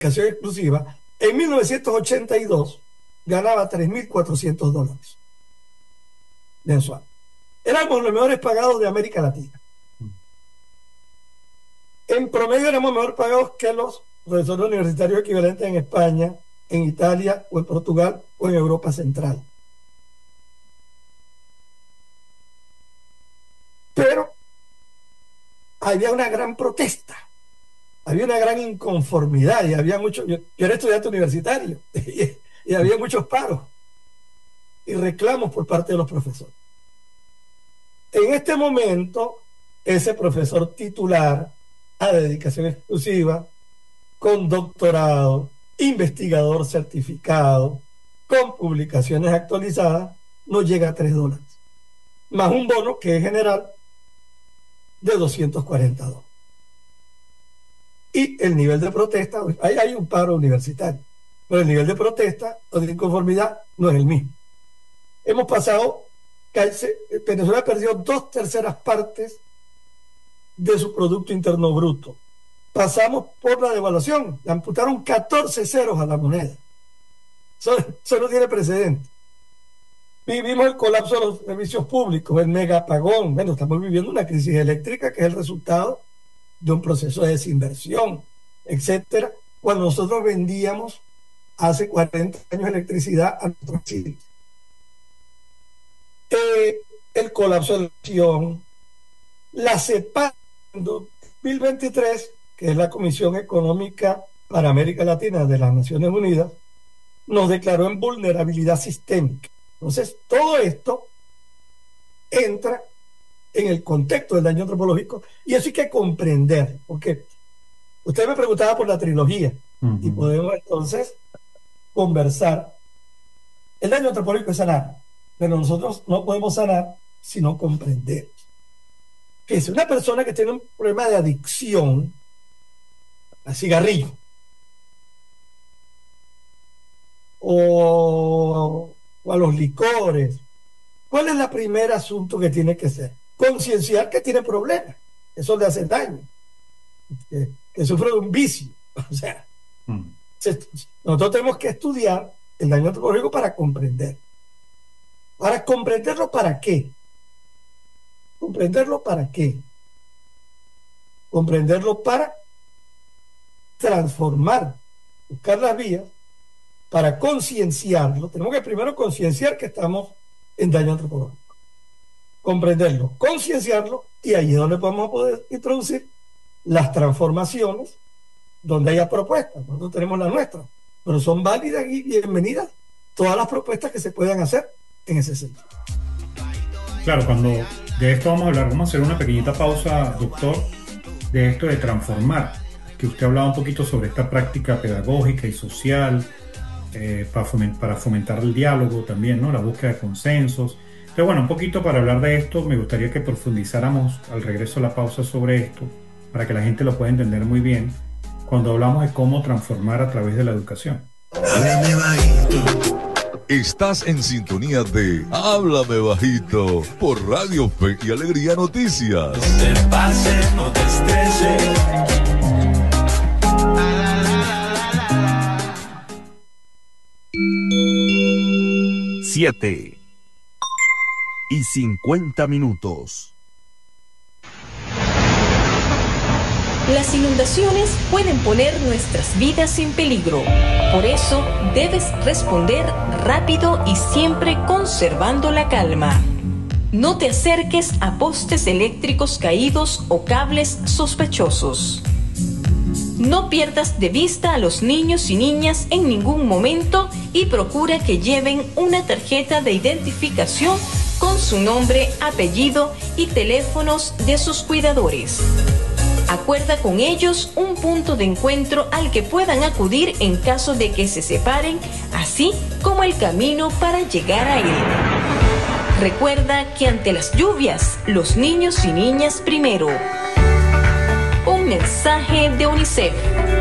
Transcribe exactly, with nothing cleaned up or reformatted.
dedicación exclusiva, en mil novecientos ochenta y dos ganaba tres mil cuatrocientos dólares mensual. Éramos los mejores pagados de América Latina. En promedio éramos mejor pagados que los profesores universitarios equivalentes en España, en Italia o en Portugal o en Europa Central. Pero había una gran protesta, había una gran inconformidad y había mucho, yo, yo era estudiante universitario y, y había muchos paros y reclamos por parte de los profesores. En este momento, ese profesor titular a dedicación exclusiva, con doctorado, investigador certificado, con publicaciones actualizadas, no llega a tres dólares, más un bono que es general de doscientos cuarenta dólares. Y el nivel de protesta, ahí hay un paro universitario, pero el nivel de protesta o de inconformidad no es el mismo. Hemos pasado, Venezuela perdió dos terceras partes de su Producto Interno Bruto. Pasamos por la devaluación, le amputaron catorce ceros a la moneda. Eso, eso no tiene precedente. Vivimos el colapso de los servicios públicos, el mega apagón. Bueno, estamos viviendo una crisis eléctrica que es el resultado de un proceso de desinversión, etcétera, cuando nosotros vendíamos hace cuarenta años electricidad a nuestros clientes. Eh, el colapso de la inflación, la CEPAL en dos mil veintitrés, que es la Comisión Económica para América Latina de las Naciones Unidas, nos declaró en vulnerabilidad sistémica. Entonces, todo esto entra en el contexto del daño antropológico y eso hay que comprender, porque usted me preguntaba por la trilogía uh-huh. y podemos entonces conversar. El daño antropológico es sanar, pero nosotros no podemos sanar si no comprendemos. Que es una persona que tiene un problema de adicción al cigarrillo o, o a los licores. ¿Cuál es el primer asunto que tiene que hacer? Concienciar que tiene problemas, eso le hace daño, que, que sufre de un vicio. O sea, mm. nosotros tenemos que estudiar el daño antropológico para comprender. Para comprenderlo, ¿para qué? ¿Comprenderlo para qué? Comprenderlo para transformar, buscar las vías para concienciarlo. Tenemos que primero concienciar que estamos en daño antropológico. Comprenderlo, concienciarlo, y ahí es donde podemos poder introducir las transformaciones donde haya propuestas. Nosotros tenemos las nuestras, pero son válidas y bienvenidas todas las propuestas que se puedan hacer en ese sentido. Claro, cuando de esto vamos a hablar, vamos a hacer una pequeñita pausa, doctor, de esto de transformar, que usted hablaba un poquito sobre esta práctica pedagógica y social, eh, para, fomentar, para fomentar el diálogo también, ¿no? La búsqueda de consensos. Pero bueno, un poquito para hablar de esto, me gustaría que profundizáramos al regreso a la pausa sobre esto, para que la gente lo pueda entender muy bien, cuando hablamos de cómo transformar a través de la educación. Háblame bajito. Estás en sintonía de Háblame Bajito por Radio Fe y Alegría Noticias. No te pases, no te estreses. Siete y cincuenta minutos. Las inundaciones pueden poner nuestras vidas en peligro. Por eso debes responder rápido y siempre conservando la calma. No te acerques a postes eléctricos caídos o cables sospechosos. No pierdas de vista a los niños y niñas en ningún momento y procura que lleven una tarjeta de identificación con su nombre, apellido y teléfonos de sus cuidadores. Acuerda con ellos un punto de encuentro al que puedan acudir en caso de que se separen, así como el camino para llegar a él. Recuerda que ante las lluvias, los niños y niñas primero. Un mensaje de UNICEF.